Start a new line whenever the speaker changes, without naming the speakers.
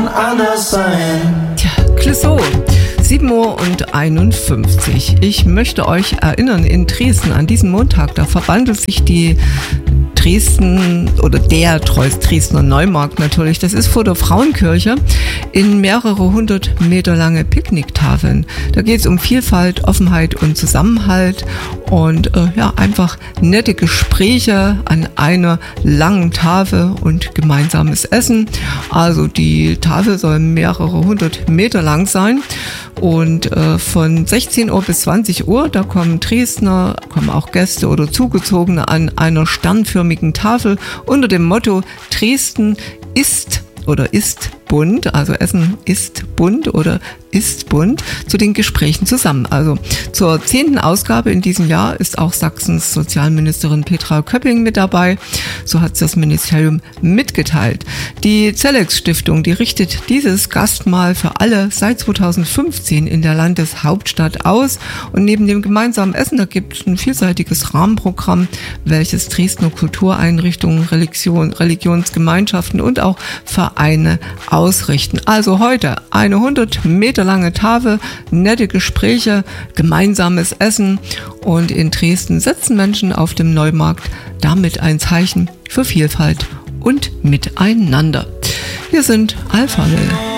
kann anders sein.
Tja, Clouseau. 7:51 Uhr. Ich möchte euch erinnern, in Dresden an diesem Montag, da verwandelt sich die Dresden oder der Dresdner Neumarkt natürlich, das ist vor der Frauenkirche, in mehrere 100 Meter lange Picknicktafeln. Da geht es um Vielfalt, Offenheit und Zusammenhalt und einfach nette Gespräche an einer langen Tafel und gemeinsames Essen. Also die Tafel soll mehrere 100 Meter lang sein. Und von 16 Uhr bis 20 Uhr, da kommen Dresdner, kommen auch Gäste oder Zugezogene an einer sternförmigen Tafel unter dem Motto Dresden ist bunt, also Essen ist bunt oder ist bunt, zu den Gesprächen zusammen. Also zur 10. Ausgabe in diesem Jahr ist auch Sachsens Sozialministerin Petra Köpping mit dabei. So hat das Ministerium mitgeteilt. Die Zellex-Stiftung, die richtet dieses Gastmahl für alle seit 2015 in der Landeshauptstadt aus. Und neben dem gemeinsamen Essen, da gibt es ein vielseitiges Rahmenprogramm, welches Dresdner Kultureinrichtungen, Religionsgemeinschaften und auch Vereine ausrichten. Also heute eine 100 Meter lange Tafel, nette Gespräche, gemeinsames Essen und in Dresden setzen Menschen auf dem Neumarkt damit ein Zeichen für Vielfalt und Miteinander. Wir sind Alpha Will.